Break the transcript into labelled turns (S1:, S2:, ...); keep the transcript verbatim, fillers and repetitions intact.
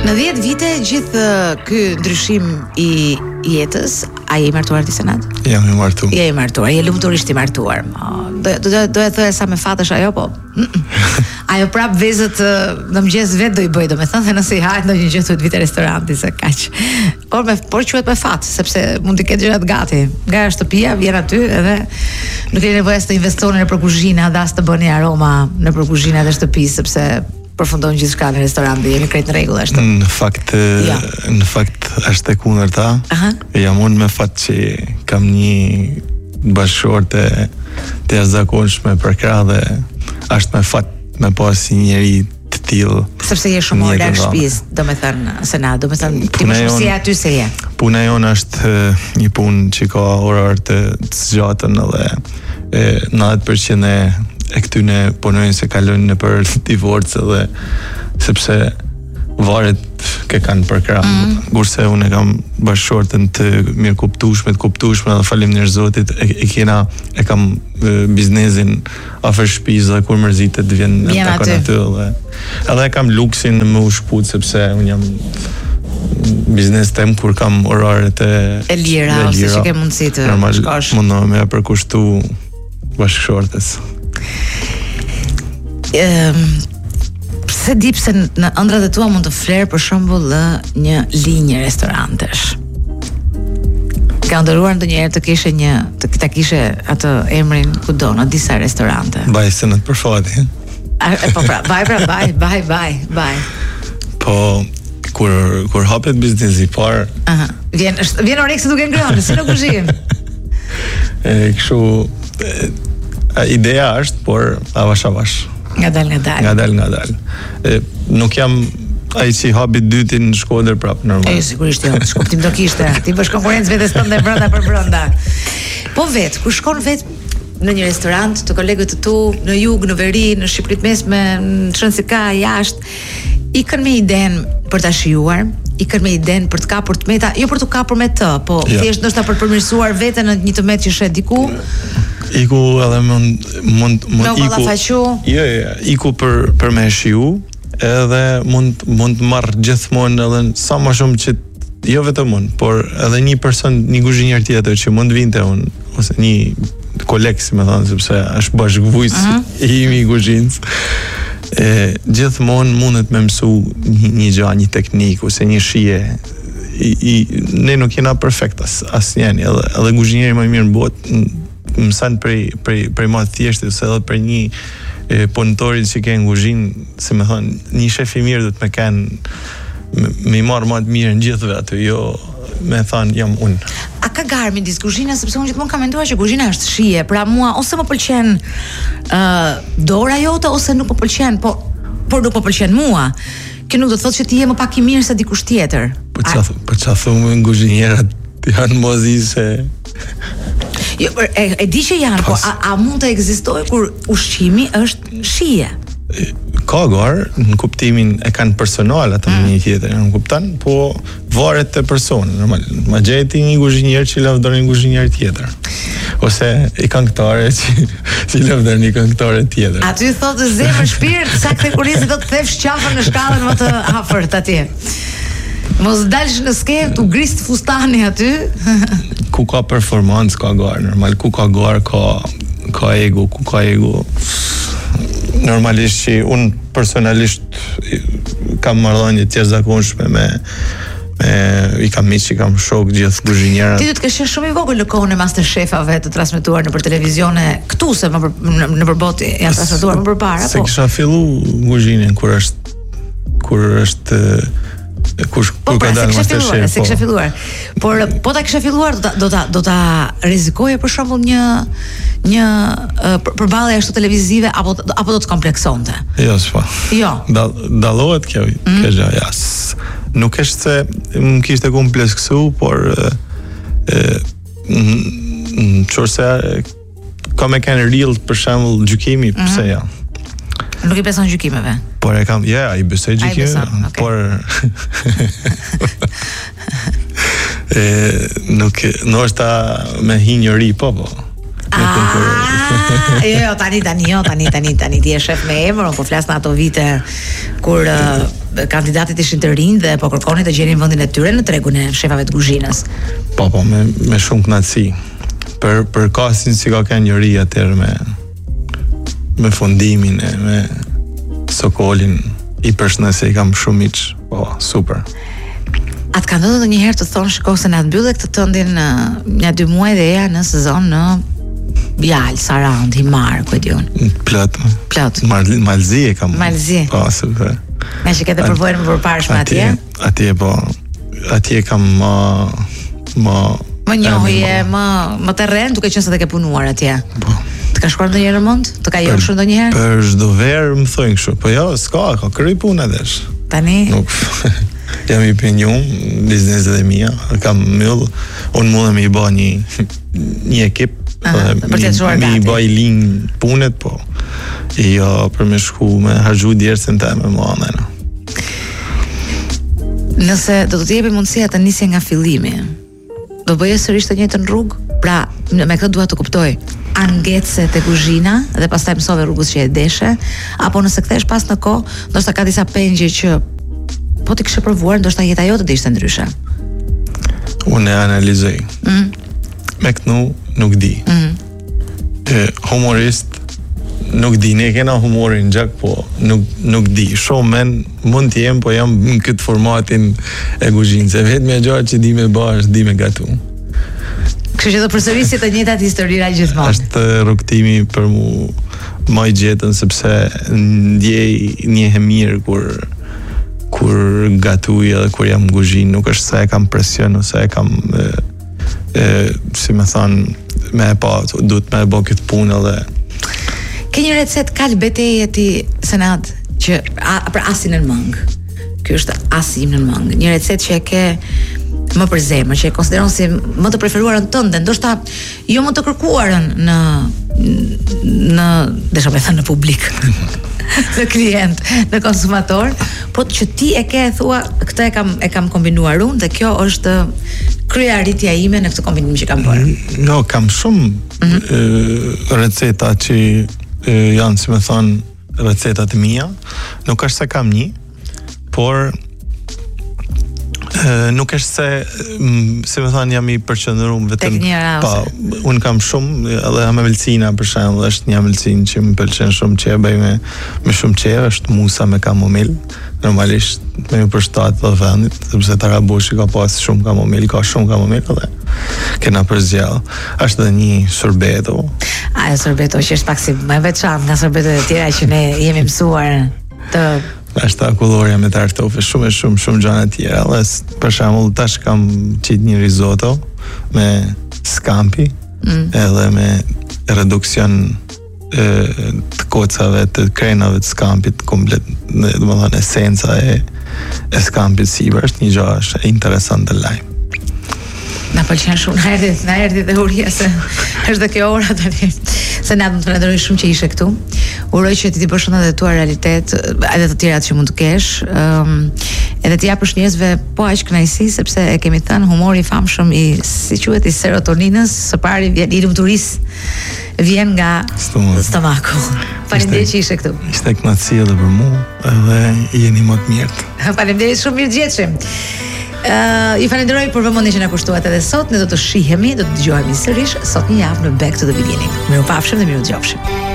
S1: Në dhjetë vite gjithë ky ndryshim i jetës, a je i martuar ti Senat?
S2: Jam i martuar.
S1: Je i martuar, je lumturisht i martuar. Do do do e thoya sa me fatesh ajo, po. Ajo prap vezët në mëngjes vet do i bëj, domethënë se nëse i hahet ndonjë gjë thuhet vite restoranti se kaq. Por me por quhet me fat, sepse mund të ketë gjërat gati. Nga shtëpia vjen aty edhe nuk ke nevojë as të investoni nëpër kuzhinë, as të bëni aroma nëpër kuzhinat e shtëpisë, sepse përfundon gjithçka në restorant dhe jemi krejt në rregull ashtu.
S2: Në fakt, ja. Në fakt është e kundërta.
S1: Aha.
S2: Jam unë me fat që kam një bashkëshorte të jashtëzakonshme për krah dhe është me fat me pas një njeri të tillë.
S1: Sepse je shumë orë larg shtëpisë, domethënë se na, domethënë ti më shumë si aty se je.
S2: Puna jonë është një punë që ka orar të, të zgjatën edhe nëntëdhjetë përqind e e këtyne punojnë se kalojnë në për divorc edhe sepse varet ke kanë për krah. Mm. Kurse unë e kam bashkëshortën të mirë kuptueshme, të kuptueshme dhe faleminderit Zotit e, e kena e kam e, biznesin afër shtëpisë dhe kur mërzitet vjen takon aty dhe edhe e kam luksin më u shput sepse unë jam biznes tem kur kam oraret e
S1: e lira ose që ke mundësi të shkosh.
S2: Mundohem me përkushtu bashkëshortes.
S1: Um, se di pse në ëndrat e tua mund të flerë për shembull një linjë restorantesh. Ka ndëruar ndonjëherë të kishe një të ta kishe atë emrin kudo në disa restorante.
S2: Baj se në të përfati.
S1: Po pra, baj pra, baj, baj, baj, baj.
S2: Po kur kur hapet biznesi i parë,
S1: aha, vjen vjen oreksi duke ngrënë, si në kuzhinë.
S2: E kështu ideja është, por avash avash.
S1: Nga dal, nga dal.
S2: Nga dal, nga dal. E, nuk jam ai që habi dytin në Shkodër prap normal.
S1: E sigurisht jo, shkoptim do kishte. Ti bësh konkurrencë vetes tënde brenda për brenda. Po vet, kur shkon vet në një restorant të kolegët të tu, në jug, në veri, në Shqipërinë mesme, në Shënësika, jashtë, i kanë me iden për ta shijuar, i kanë me iden për të kapur tmeta, jo për të kapur me të, po ja. Thjesht ndoshta për të përmirësuar veten në një tmet që shet diku.
S2: Iku edhe mund mund mund iku. Jo, jo, iku për për me shiu, edhe mund mund të marr gjithmonë edhe sa më shumë që jo vetëm unë, por edhe një person, një kuzhinier tjetër që mund vinte unë ose një koleg, si më thon, sepse është bashkëvujës uh -huh. i imi i kuzhinës. E gjithmonë mundet me mësu një, një gjë, një teknik ose një shije. I, i ne nuk jena perfekt as asnjëri, edhe edhe kuzhinieri më i mirë në botë mëson prej prej prej më thjeshtë ose edhe për një e, punëtorit që ke në kuzhinë, si më thon, një shef i mirë do të më kanë më marr më të mirë në gjithëve aty, jo me thënë jam unë.
S1: A ka garë midis kuzhinës, sepse unë gjithmonë kam menduar që kuzhina është shije, pra mua ose më pëlqen uh, dora jote ose nuk më pëlqen, po por nuk më pëlqen mua. Kjo nuk do të thotë që ti je më pak i mirë se dikush tjetër.
S2: Po çfarë, po çfarë thonë kuzhinierat janë mozi se
S1: jo, e, e di që janë, Pas... po a, a mund të ekzistojë kur ushqimi është shije?
S2: Ka garë, në kuptimin e kanë personal ata mm. një tjetër, në kupton, po varet te personi, normal. Ma gjeti një kuzhinier që lavdon një kuzhinier tjetër. Ose i këngëtare që, që lavdon një këngëtare tjetër.
S1: Aty thotë zemër, shpirt, saktë kurizi do të thef shqafën në shkallën më të afërt atje. Mos dalsh në skemë, u grist fustani aty.
S2: Ku ka performancë, ka garë, normal. Ku ka garë, ka, ka ego, ku ka ego. Normalisht që unë personalisht kam marrëdhënie të jashtëzakonshme me me i kam miq, i kam shok gjithë kuzhinierat.
S1: Ti do të kesh shumë i vogël në kohën e Masterchef-ave të transmetuar nëpër televizione këtu se më për, në përbot janë transmetuar më përpara, po.
S2: Se kisha fillu kuzhinën kur është kur është kush
S1: po,
S2: kur ka dalë
S1: Masterchef, se kisha filluar. Por po ta kisha filluar do ta do ta do ta rrezikoje për shembull një një uh, përballje ashtu televizive apo apo do të kompleksonte.
S2: Jo, s'po.
S1: Jo.
S2: Dall dallohet kjo, mm. kjo gjë, jas. Nuk është se më kishte kompleksu, por në qërse ka me kanë real për shembull gjykimi, mm-hmm. pse ja.
S1: Nuk i beson gjykimeve.
S2: Por e kam, ja, i besoj gjykimeve, okay. Por e, nuk, nuk është ta me hi njëri, po, po.
S1: Ah, jo, tani, tani, jo, tani, tani, tani, ti e shef me emër, po flas në ato vite kur uh, kandidatit ishin të rinj dhe po kërkonin të gjenin vendin e tyre në tregun e shefave të kuzhinës.
S2: Po, po, me, me shumë kënaqësi. Për, për kasin si ka kënë njëri atër me, me fundimin e me Sokolin, i përshëndetje i kam shumë miq, po, super.
S1: A të ka ndodhur ndonjëherë të thonë shiko se na mbyllë këtë tëndin një dy muaj dhe ja në sezon në Bjal, Sarand, Himar, ku e diun.
S2: Plot.
S1: Plot.
S2: Malzi e kam.
S1: Malzi.
S2: Po, super.
S1: Me që këtë përvojnë më përparshme atje?
S2: Atje, po. Atje kam më... më...
S1: Më njohje, më, më terren, duke qenë se të ke punuar atje.
S2: Po.
S1: Të ka shkuar ndonjëherë në mend? Të ka jepur ndonjëherë?
S2: Për çdo verë më thonë kështu, po jo, s'ka, ka kryj punë adesh.
S1: Tani?
S2: Nuk. Jam i penjum, bizneset e mia, kam myll, unë mundem i bë një një ekip,
S1: për të çuar gati.
S2: Mi bëj lin punët, po. Jo për me shku me harxhu djersën time më anë.
S1: Nëse do të jepi mundësia të nisje nga fillimi, do bëje sërish të njëjtën rrugë? Pra, me këtë dua të kuptoj, a ngecse te kuzhina dhe pastaj mësove rrugës që e deshe, apo nëse kthesh pas në kohë, ndoshta ka disa pengje që po ti kishe provuar, ndoshta jeta jote do ishte ndryshe.
S2: Unë e analizoj.
S1: Mm.
S2: Me kënu nuk di.
S1: Mm.
S2: E, humorist nuk di, ne kena humorin gjak, po nuk, nuk di. Shumë men mund t'jem, po jam në këtë formatin e kuzhinës. E vetë me gjarë që di me bash, di me gatu.
S1: Kështu që do përsërisit të njëjtat historira gjithmonë.
S2: Është rrugtimi për mu më i gjetën, sepse ndjej një e mirë kur kur gatuj edhe kur jam në kuzhinë, nuk është se e kam presion ose e kam e, e, si me thonë me e pa, duhet me e bo këtë punë edhe.
S1: Ke një recet kaq beteje ti, Senad, që a, për asin në mëngë. Ky është asi im në mëngë. Një recet që e ke më për zemër, që e konsideron si më të preferuarën tënde, ndoshta jo më të kërkuarën në në desha me thënë në publik. Në klient, në konsumator, po që ti e ke e thua, këtë e kam e kam kombinuar unë dhe kjo është kryearritja ime në këtë kombinim që kam bërë.
S2: Jo, kam shumë mm-hmm. e, receta që e, janë, si me thonë, recetat e mia. Nuk është se kam një, por Uh, nuk është se m, si me thonë jam i përqendruar vetëm pa, unë kam shumë edhe amelcina për shembull, është një amelcinë që më pëlqen shumë, që e bëj me me shumë qerë, është musa me kamomil, normalisht me një përshtat të vendit, sepse Tarabushi ka pas shumë kamomil, ka shumë kamomil edhe kena përzgjell. Është edhe një sorbeto.
S1: A, sorbeto që është pak si më veçantë nga sorbetot e tjera që ne jemi mësuar të
S2: është akulloria me tartofe, shumë e shumë, shumë gjana tjera. Dhe, për shembull, tash kam qitë një risotto me scampi, mm. edhe me reduksion e, të kocave, të krenave të scampit, komplet, dhe më thënë, esenca e, e scampit sipër, është një gjë është interesant të lajm.
S1: Na pëlqen shumë, na erdhi, na erdhi dhe uria se është dhe kjo ora tani. Se na më falenderoj shumë që ishe këtu. Uroj që ti të bësh edhe tua realitet, edhe të tjerat që mund të kesh, um, edhe të japësh njerëzve po aq kënaqësi, sepse e kemi thënë, humori i famshëm i si quhet i serotoninës, së pari vjen i lumturisë, vien nga stomaku. Faleminderit që ishe këtu.
S2: Ishte kënaqësi edhe për mua, edhe jeni më të mirët.
S1: Faleminderit shumë, mirëgjeshëm. Uh, I falenderoj për vëmendjen që na kushtuat edhe sot. Ne do të shihemi, do të dëgjohemi sërish sot një javë në Back to the Beginning. Mirupafshim dhe mirë dëgjofshim.